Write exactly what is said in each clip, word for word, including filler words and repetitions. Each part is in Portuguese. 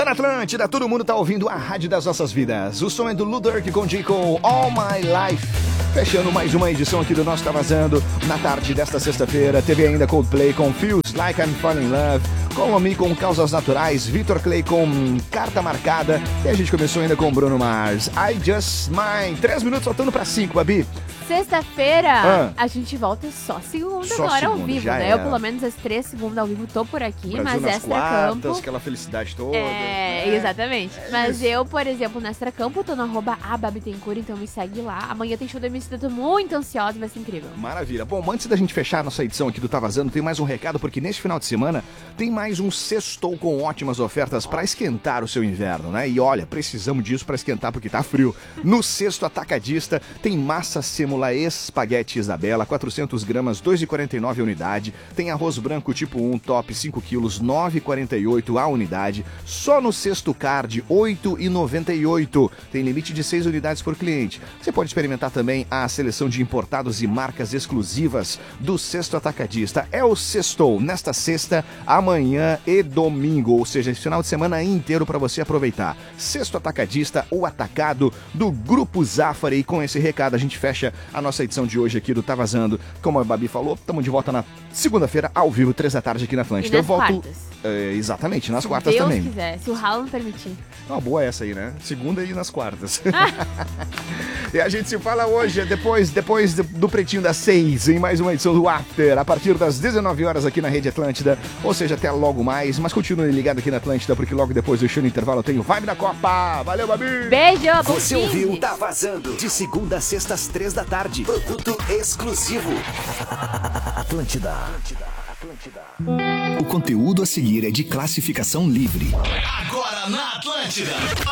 na Atlântida, todo mundo tá ouvindo a rádio das nossas vidas. O som é do Ludwig com Dico, All My Life. Fechando mais uma edição aqui do nosso Tá Vazando. Na tarde desta sexta-feira, teve ainda Coldplay com Feels Like I'm Falling in Love, Colomi com Causas Naturais, Vitor Clay com Carta Marcada, e a gente começou ainda com Bruno Mars, I Just Mine. Três minutos faltando pra cinco, Babi. Sexta-feira, ah. a gente volta só segunda só agora segunda, ao vivo, é. né? Eu, pelo menos, as três segundas ao vivo tô por aqui, Brasil mas nas Extra quartas, Campo... aquela felicidade toda. É, é. exatamente. É mas isso. eu, por exemplo, no Extra Campo, tô no arroba ababitencourt, então me segue lá. Amanhã tem show da M C, tô muito ansiosa, vai ser incrível. Maravilha. Bom, antes da gente fechar a nossa edição aqui do Tá Vazando, tem mais um recado, porque neste final de semana tem mais um sextou com ótimas ofertas para esquentar o seu inverno, né? E olha, precisamos disso para esquentar porque tá frio. No Sexto Atacadista tem massa sêmula espaguete Isabela, quatrocentos gramas, dois reais e quarenta e nove a unidade. Tem arroz branco tipo um, top cinco quilos, nove reais e quarenta e oito a unidade. Só no Sexto Card, oito reais e noventa e oito. Tem limite de seis unidades por cliente. Você pode experimentar também a seleção de importados e marcas exclusivas do Sexto Atacadista. É o Sextou, nesta sexta, amanhã e domingo, ou seja, esse final de semana inteiro para você aproveitar. Sexto Atacadista, o atacado do Grupo Zafari. E com esse recado a gente fecha a nossa edição de hoje aqui do Tá Vazando. Como a Babi falou, estamos de volta na segunda-feira, ao vivo, três da tarde aqui na Atlântida. E nas Eu volto. quartas. É, exatamente, nas se quartas Deus também. Se quiser, se o ralo não permitir. Uma boa essa aí, né? Segunda e nas quartas. E a gente se fala hoje, depois, depois do Pretinho das Seis, em mais uma edição do After, a partir das dezenove horas aqui na Rede Atlântida. Ou seja, até logo mais. Mas continue ligado aqui na Atlântida, porque logo depois do show no intervalo tem o Vibe da Copa. Valeu, Babi! Beijo, bom Você fim. ouviu Tá Vazando, de segunda a sexta às três da tarde. Produto exclusivo. Atlântida. Atlântida. Atlântida. O conteúdo a seguir é de classificação livre. Agora na Atlântida.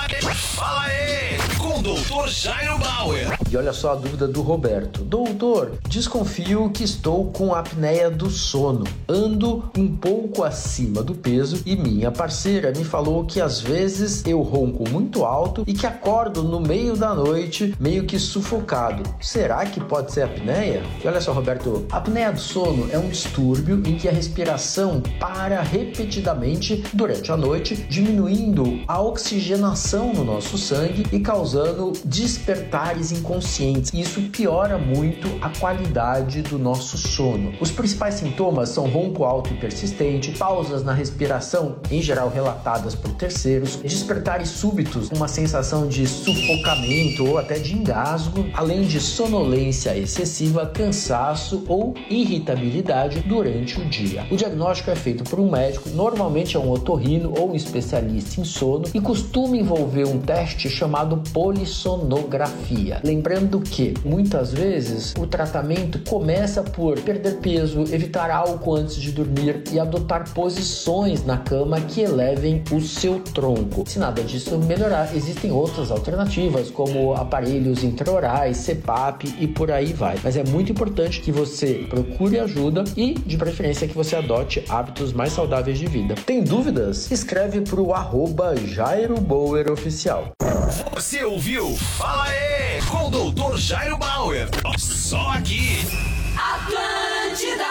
Fala aí, com o doutor Jairo Bauer. E olha só a dúvida do Roberto. Doutor, desconfio que estou com apneia do sono. Ando um pouco acima do peso e minha parceira me falou que às vezes eu ronco muito alto e que acordo no meio da noite meio que sufocado. Será que pode ser apneia? E olha só, Roberto, a apneia do sono é um distúrbio em que a respiração para repetidamente durante a noite, diminuindo a oxigenação no nosso sangue e causando despertares inconscientes. Isso piora muito a qualidade do nosso sono. Os principais sintomas são ronco alto e persistente, pausas na respiração, em geral relatadas por terceiros, despertares súbitos, uma sensação de sufocamento ou até de engasgo, além de sonolência excessiva, cansaço ou irritabilidade durante o dia. O diagnóstico é feito por um médico, normalmente é um otorrino ou um especialista em sono, e costuma envolver um teste chamado polissonografia. Lembrando que, muitas vezes, o tratamento começa por perder peso, evitar álcool antes de dormir e adotar posições na cama que elevem o seu tronco. Se nada disso melhorar, existem outras alternativas, como aparelhos intraorais, C PAP e por aí vai. Mas é muito importante que você procure ajuda e, de preferência, que você adote hábitos mais saudáveis de vida. Tem dúvidas? Escreve pro arroba Jairo Bauer Oficial. Você ouviu? Fala aí, com o doutor Jairo Bauer. Só aqui. Atlântida.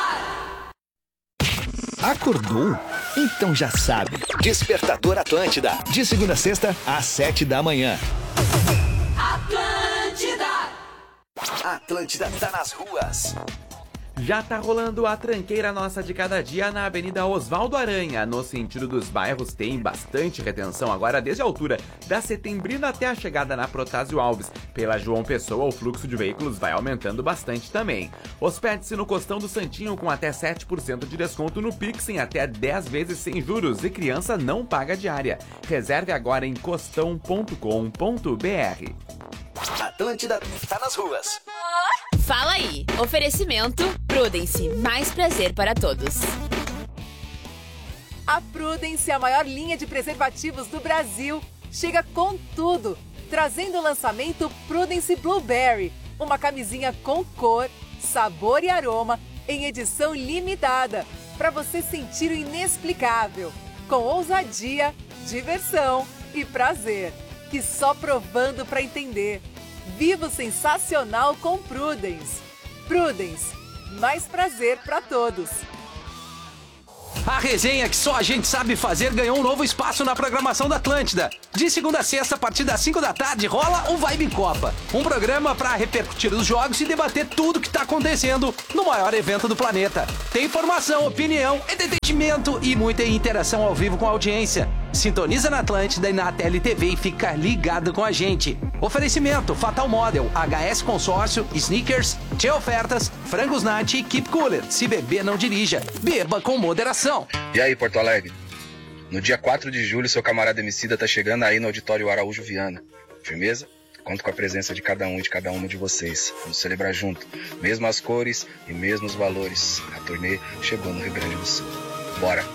Acordou? Então já sabe. Despertador Atlântida. De segunda a sexta, às sete da manhã. Atlântida. Atlântida tá nas ruas. Já tá rolando a tranqueira nossa de cada dia na Avenida Osvaldo Aranha. No sentido dos bairros tem bastante retenção agora desde a altura da Setembrina até a chegada na Protásio Alves. Pela João Pessoa o fluxo de veículos vai aumentando bastante também. Hospede-se no Costão do Santinho com até sete por cento de desconto no Pix em até dez vezes sem juros e criança não paga diária. Reserve agora em costão ponto com ponto br. Atlântida tá nas ruas. Fala aí. Oferecimento Prudence. Mais prazer para todos. A Prudence, a maior linha de preservativos do Brasil, chega com tudo, trazendo o lançamento Prudence Blueberry, uma camisinha com cor, sabor e aroma em edição limitada, para você sentir o inexplicável, com ousadia, diversão e prazer, que só provando para entender. Viva o sensacional com Prudence. Prudence, mais prazer para todos. A resenha que só a gente sabe fazer ganhou um novo espaço na programação da Atlântida. De segunda a sexta, a partir das cinco da tarde, rola o Vibe Copa. Um programa para repercutir os jogos e debater tudo que tá acontecendo no maior evento do planeta. Tem informação, opinião, entretenimento e muita interação ao vivo com a audiência. Sintoniza na Atlântida e na T L T V e fica ligado com a gente. Oferecimento Fatal Model, H S Consórcio, Sneakers, Tchê Ofertas, Frangos Nat e Keep Cooler. Se beber, não dirija. Beba com moderação. E aí, Porto Alegre? No dia quatro de julho, seu camarada Emicida tá chegando aí no Auditório Araújo Viana. Firmeza? Conto com a presença de cada um e de cada uma de vocês. Vamos celebrar junto. Mesmas cores e mesmos valores. A turnê chegou no Rio Grande do Sul. Bora!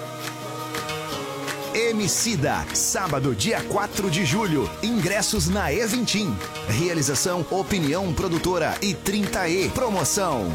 Emicida, sábado, dia quatro de julho. Ingressos na Eventim. Realização Opinião Produtora e trinta E. Promoção.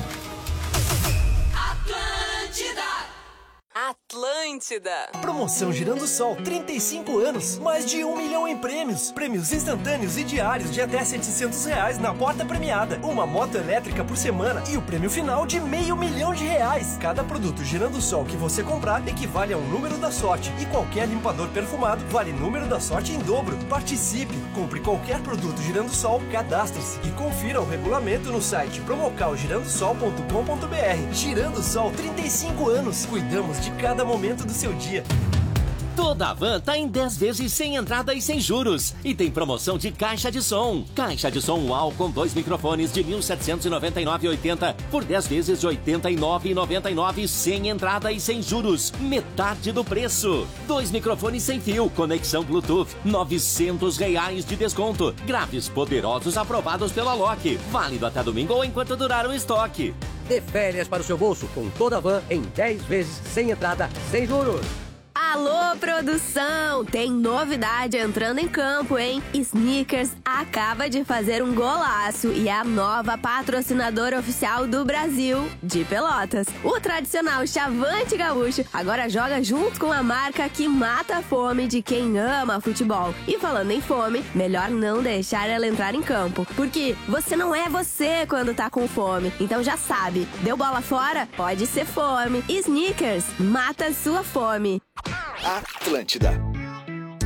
Atlântida. Promoção Girando Sol, trinta e cinco anos, mais de um milhão em prêmios. Prêmios instantâneos e diários de até setecentos reais na porta premiada. Uma moto elétrica por semana e o prêmio final de meio milhão de reais. Cada produto Girando Sol que você comprar equivale a um número da sorte. E qualquer limpador perfumado vale número da sorte em dobro. Participe, compre qualquer produto Girando Sol, cadastre-se e confira o regulamento no site promocal girando sol ponto com ponto b r. Girando Sol, trinta e cinco anos. Cuidamos de cada momento do seu dia. Toda a van tá em dez vezes sem entrada e sem juros. E tem promoção de caixa de som. Caixa de som UAU com dois microfones de mil setecentos e noventa e nove reais e oitenta centavos por dez vezes de oitenta e nove reais e noventa e nove centavos sem entrada e sem juros. Metade do preço. Dois microfones sem fio, conexão Bluetooth, novecentos reais de desconto. Graves poderosos aprovados pela Loki. Válido até domingo ou enquanto durar o estoque. Dê férias para o seu bolso com toda a van em dez vezes sem entrada, sem juros. Alô, produção! Tem novidade entrando em campo, hein? Sneakers acaba de fazer um golaço e é a nova patrocinadora oficial do Brasil, de Pelotas. O tradicional Chavante Gaúcho agora joga junto com a marca que mata a fome de quem ama futebol. E falando em fome, melhor não deixar ela entrar em campo, porque você não é você quando tá com fome. Então já sabe, deu bola fora? Pode ser fome. Sneakers, mata a sua fome. Atlântida.